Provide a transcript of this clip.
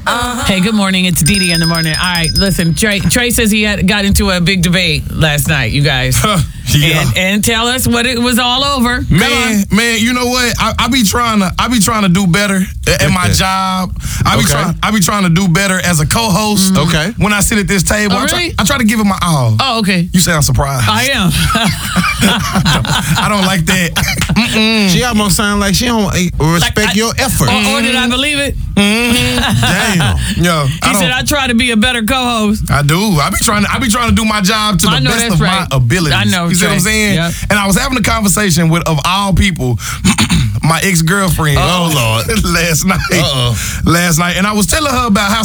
Hey, good morning. It's Dee Dee in the morning. All right, listen. Trey says he got into a big debate last night, you guys. And tell us what it was all over. Man, you know what? I be trying to do better at my job. I be trying to do better as a co-host. Mm-hmm. Okay. When I sit at this table, really? I try to give it my all. Oh, okay. You sound surprised. I am. I don't like that. She almost sound like she don't respect your effort. Or did I believe it? Damn. Yo, He said I try to be a better co-host. I do. I be trying to do my job to the best of my abilities. I know. You see what I'm saying? Yep. And I was having a conversation with, of all people, my ex-girlfriend. Oh, Lord. Last night. And I was telling her about how